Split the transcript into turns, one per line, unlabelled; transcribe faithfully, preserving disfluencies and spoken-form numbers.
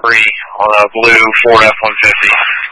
three on a blue Ford F one fifty.